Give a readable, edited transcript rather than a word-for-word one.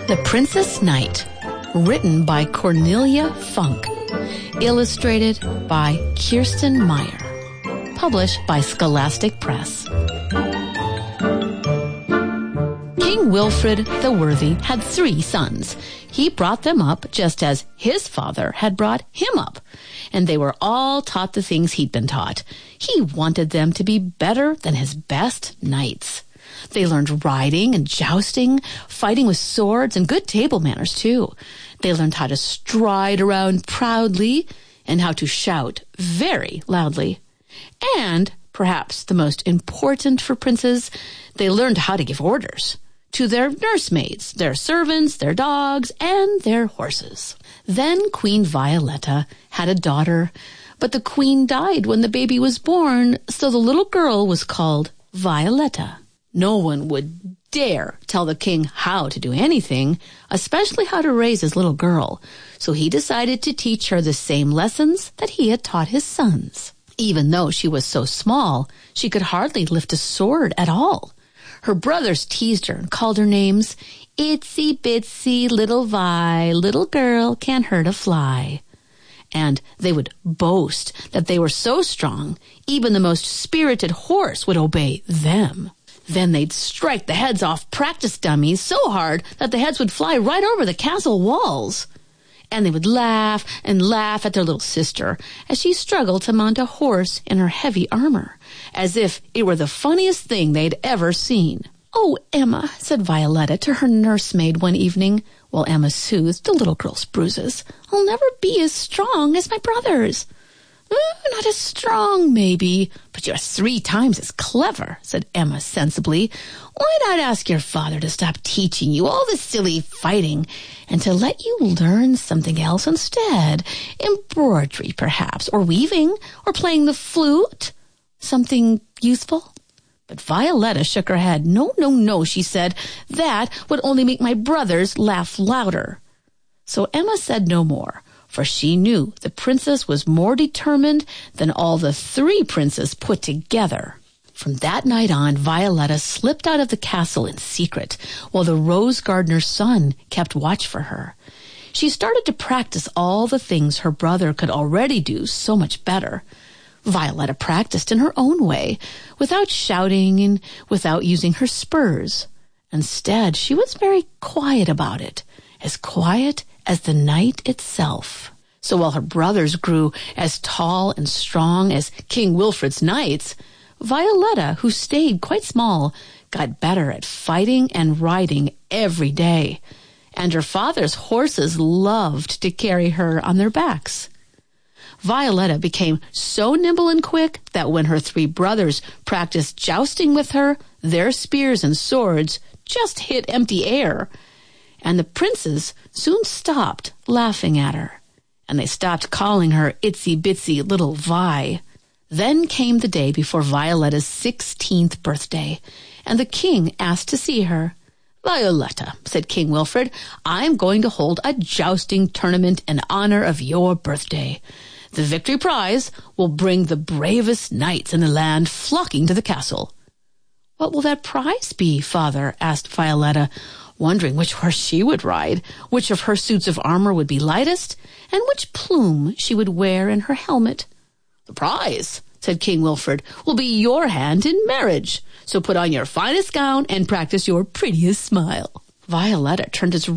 The Princess Knight, written by Cornelia Funk, illustrated by Kirsten Meyer, published by Scholastic Press. King Wilfrid the Worthy had 3 sons. He brought them up just as his father had brought him up, and they were all taught the things he'd been taught. He wanted them to be better than his best knights. They learned riding and jousting, fighting with swords, and good table manners, too. They learned how to stride around proudly and how to shout very loudly. And, perhaps the most important for princes, they learned how to give orders to their nursemaids, their servants, their dogs, and their horses. Then Queen Violetta had a daughter, but the queen died when the baby was born, so the little girl was called Violetta. No one would dare tell the king how to do anything, especially how to raise his little girl, so he decided to teach her the same lessons that he had taught his sons. Even though she was so small, she could hardly lift a sword at all. Her brothers teased her and called her names. Itsy bitsy little Vi, little girl can't hurt a fly. And they would boast that they were so strong, even the most spirited horse would obey them. Then they'd strike the heads off practice dummies so hard that the heads would fly right over the castle walls. And they would laugh and laugh at their little sister as she struggled to mount a horse in her heavy armor, as if it were the funniest thing they'd ever seen. "Oh, Emma," said Violetta to her nursemaid one evening, while Emma soothed the little girl's bruises, "I'll never be as strong as my brothers." "Not as strong, maybe, but you're 3 times as clever," said Emma sensibly. "Why not ask your father to stop teaching you all this silly fighting and to let you learn something else instead? Embroidery, perhaps, or weaving, or playing the flute? Something useful?" But Violetta shook her head. No, she said. "That would only make my brothers laugh louder." So Emma said no more, for she knew the princess was more determined than all the 3 princes put together. From that night on, Violetta slipped out of the castle in secret, while the rose gardener's son kept watch for her. She started to practice all the things her brother could already do so much better. Violetta practiced in her own way, without shouting and without using her spurs. Instead, she was very quiet about it, as quiet as the night itself. So while her brothers grew as tall and strong as King Wilfrid's knights, Violetta, who stayed quite small, got better at fighting and riding every day, and her father's horses loved to carry her on their backs. Violetta became so nimble and quick that when her 3 brothers practiced jousting with her, their spears and swords just hit empty air, and the princes soon stopped laughing at her, and they stopped calling her Itsy Bitsy Little Vi. Then came the day before Violetta's 16th birthday, and the king asked to see her. "Violetta," said King Wilfrid, "I'm going to hold a jousting tournament in honor of your birthday. The victory prize will bring the bravest knights in the land flocking to the castle." "What will that prize be, father?" asked Violetta, wondering which horse she would ride, which of her suits of armor would be lightest, and which plume she would wear in her helmet. "The prize," said King Wilfrid, "will be your hand in marriage. So put on your finest gown and practice your prettiest smile." Violetta turned as